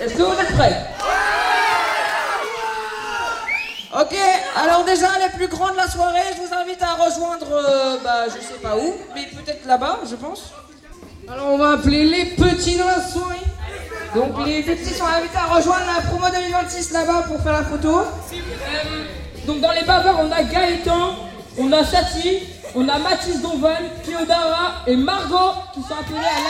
Est-ce que vous êtes prêts? Ok, alors déjà les plus grands de la soirée, je vous invite à rejoindre, je sais pas où, mais peut-être là-bas, je pense. Alors on va appeler les petits dans la soirée. Donc les petits sont invités à rejoindre la promo 2026 là-bas pour faire la photo. Donc dans les bavards, on a Gaëtan, on a Chati, on a Mathis Donval, Kyodara et Margot qui sont appelés à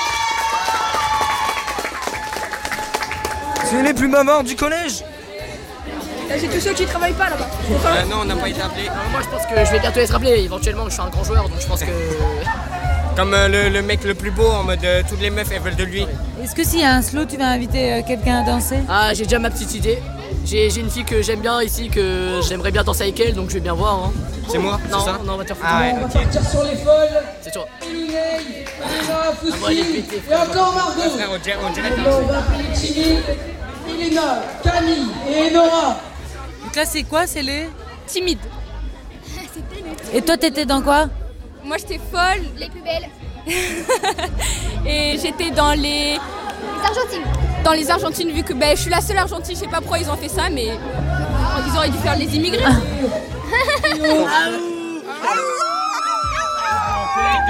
l'accueil. C'est les plus bavards du collège. C'est tous ceux qui travaillent pas là-bas. Non, on n'a pas été appelés. Moi je pense que je vais bientôt être appelé, éventuellement je suis un grand joueur donc je pense que... Comme le mec le plus beau en mode toutes les meufs elles veulent de lui. Est-ce que s'il y a un slow, tu vas inviter quelqu'un à danser? Ah j'ai déjà ma petite idée. J'ai une fille que j'aime bien ici, que j'aimerais bien danser avec elle donc je vais bien voir. Hein. C'est moi? Non, c'est ça? non, on va te faire foutre. Ah ouais, On va ok. partir sur les folles. C'est toi. Luney, Elena, bon, elle est Fousti, pétée, et encore Margot. Frère, on dirait Alors, on va appeler Chili, Elena, Camille et Nora. Donc là, c'est quoi? C'est les... Timide. Et toi, t'étais dans quoi? Moi j'étais folle. Les plus belles. Et j'étais dans les Argentines. Dans les Argentines, vu que je suis la seule Argentine, je sais pas pourquoi ils ont fait ça, mais ils auraient dû faire les immigrés.